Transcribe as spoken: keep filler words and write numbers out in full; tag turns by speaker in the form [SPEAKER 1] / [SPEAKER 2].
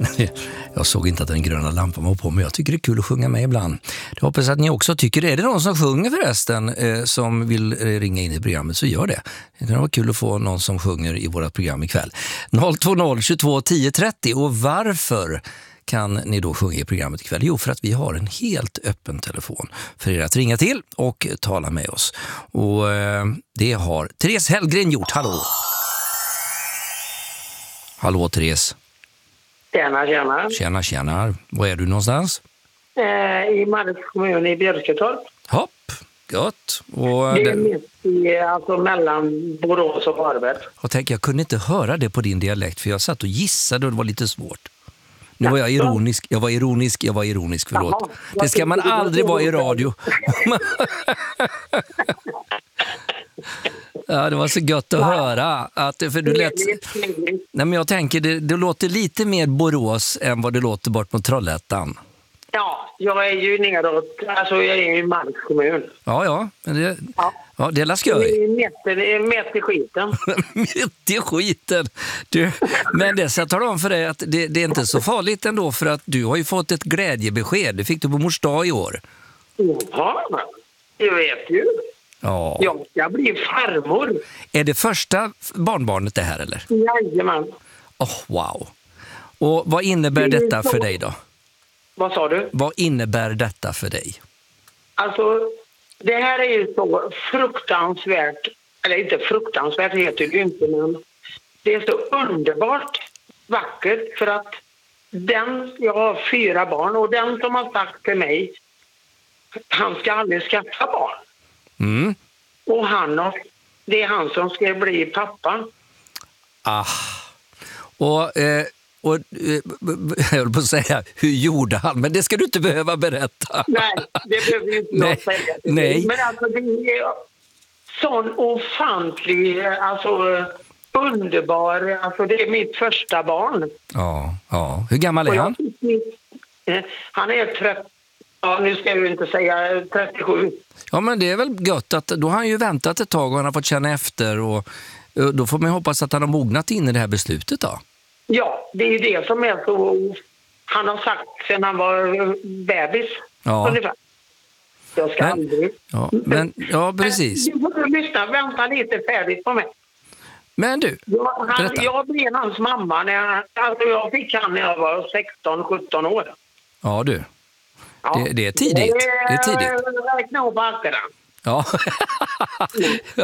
[SPEAKER 1] Jag såg inte att den gröna lampan var på, men jag tycker det är kul att sjunga med ibland. Jag hoppas att ni också tycker det. Är det någon som sjunger förresten eh, som vill eh, ringa in i programmet, så gör det. Det kan vara kul att få någon som sjunger i vårt program ikväll. noll två noll tjugotvå tio trettio. Och varför kan ni då sjunga i programmet ikväll? Jo, för att vi har en helt öppen telefon för er att ringa till och tala med oss. Och eh, det har Therese Hellgren gjort. Hallå! Hallå Therese.
[SPEAKER 2] Tjena, tjena.
[SPEAKER 1] Tjena, tjena. Var är du någonstans?
[SPEAKER 2] Eh, I Marks kommun i Björketorp.
[SPEAKER 1] Hopp, gott. Och
[SPEAKER 2] det är
[SPEAKER 1] det...
[SPEAKER 2] mitt i, alltså mellan Borås och Varberg.
[SPEAKER 1] Jag tänker, jag kunde inte höra det på din dialekt, för jag satt och gissade och det var lite svårt. Nu var jag ironisk, jag var ironisk, jag var ironisk, förlåt. Jaha, det ska man aldrig vara i radio. Ja, det var så gött att höra att för du lät. Nej, men jag tänker det, det låter lite mer Borås än vad det låter bort mot Trollhättan.
[SPEAKER 2] Ja, jag är ju neråt, alltså jag är i Marks kommun.
[SPEAKER 1] Ja, ja, men det ja, ja det är la skoj.
[SPEAKER 2] Det är mitt i skiten.
[SPEAKER 1] Mitt i skiten. Du, men det så tar de för dig att det, det är inte så farligt ändå, för att du har ju fått ett glädjebesked. Det fick du på mors dag i år.
[SPEAKER 2] Ja, jag vet ju.
[SPEAKER 1] Ja.
[SPEAKER 2] Jag ska bli farmor.
[SPEAKER 1] Är det första barnbarnet det här, eller?
[SPEAKER 2] Jajamän.
[SPEAKER 1] Oh, wow. Och vad innebär
[SPEAKER 2] det
[SPEAKER 1] detta
[SPEAKER 2] så...
[SPEAKER 1] för dig då?
[SPEAKER 2] Vad sa du?
[SPEAKER 1] Vad innebär detta för dig?
[SPEAKER 2] Alltså, det här är ju så fruktansvärt, eller inte fruktansvärt heter det inte, men det är så underbart vackert, för att den, jag har fyra barn, och den som har sagt till mig, han ska aldrig skaffa barn.
[SPEAKER 1] Mm.
[SPEAKER 2] Och han har, det är han som ska bli pappa.
[SPEAKER 1] Ah. Och, eh, och eh, jag vill på att säga, hur gjorde han? Men det ska du inte behöva berätta.
[SPEAKER 2] Nej, det behöver inte jag säga.
[SPEAKER 1] Nej.
[SPEAKER 2] Men alltså det är sån ofantlig, alltså underbar, alltså det är mitt första barn.
[SPEAKER 1] Ja, ja. Hur gammal är han?
[SPEAKER 2] Jag, han är trettio. Ja, nu ska jag ju inte säga trettiosju.
[SPEAKER 1] Ja, men det är väl gött att då har han ju väntat ett tag och han har fått känna efter, och då får man hoppas att han har mognat in i det här beslutet då.
[SPEAKER 2] Ja, det är ju det som är så, han har sagt sedan han var bebis.
[SPEAKER 1] Ja.
[SPEAKER 2] Ungefär. Jag ska
[SPEAKER 1] men,
[SPEAKER 2] aldrig.
[SPEAKER 1] Ja, men, ja, precis.
[SPEAKER 2] Du får lyssna, vänta lite färdigt på mig.
[SPEAKER 1] Men du,
[SPEAKER 2] jag, han, jag blev hans mamma när jag, alltså jag fick han när jag var sexton sjutton år.
[SPEAKER 1] Ja, du.
[SPEAKER 2] Ja.
[SPEAKER 1] Det, det är tidigt. Det är tidigt.
[SPEAKER 2] Räkna upp akterna.
[SPEAKER 1] Ja.